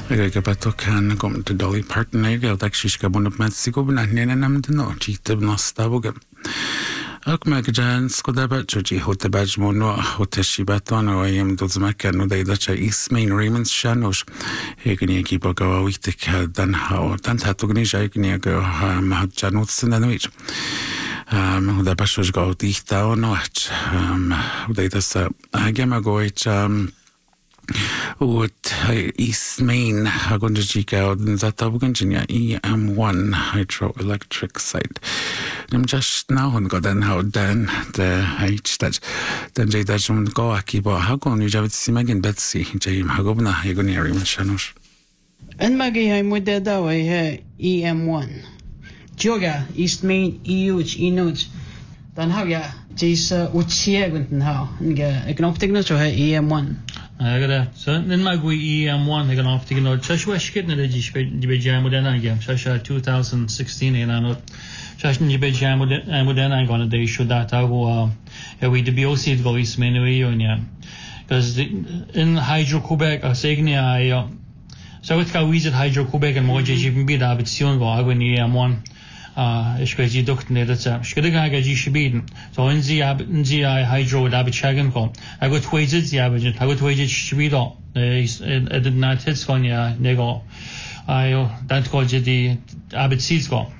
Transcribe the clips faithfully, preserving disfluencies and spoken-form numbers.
Ega bato can gom to Dolly Parton ega dak shishka bon op Mexico bna nene nam de no chite bna staboga. Ak magjan skoda ba chuji hote baj mono hote shibaton o yem do zmaka no dai dacha Ismain Raymond Shanos egni ekipa ga witte ka dan ha dan tatugni jaigni ga ma janut sinanoich. Um, hoe dat pas zo gaat dicht aan nooit. Um, hoe dat is agama gooit um, hoe het is mijn agondjiga dan zat op Virginia E M one hydroelectric site. Nem just now hun gaat dan how dan de H dat dan jij dat zo'n go akiba hagon nu javet simagin Betsy jij hagobna hegoneri mashanos. En magi hij moet dat daai he E M one. Joga East Main E U Inuit dan hou ja dis utsiegend hou en ik kan optekenen zo E M one agora so nen magui E M one ik kan optekenen zo schweskit na de die bij jam modern game so twenty sixteen en aan so die bij jam modern gaan de show dat hou ja we de B O C go is menu ja because in Hydro Quebec as ignia ja so het kan we Hydro Quebec en moje even bij de ambition go aguen E M one ah ich weiß die doch nicht das ich würde gar nicht schbieden so in sie in sie hydro da bechagen kommen I got wages ja aber I got wages schbieden ist it not hits von ja nego ayo dann kommt die arbeitszeit go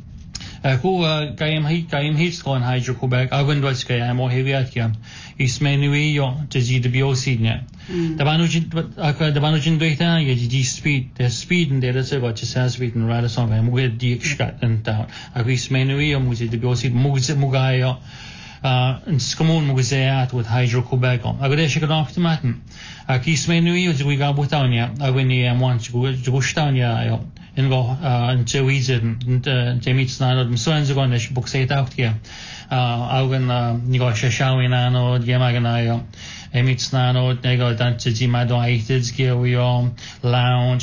aku kaim hi kaim hits von Hydro Quebec agun was kai am heavy at kam is menui yo to see the B O C ne da banu da banu jin doita ya di speed the speed and there is about just as speed and rather something I'm with the extract and down aku is menui yo muzi the B O C muzi mugayo uh and skamon mugazayat with Hydro Quebec aku de shikon off the matten aku is menui yo we got without ya aku ni am want to go down ya yo in go uh and so easy and Jamie Snyder and so and so on the book say it out here uh augen ni go shashawin ano yamagana yo Emits nano nego dan tiji madon aited skill we on lounge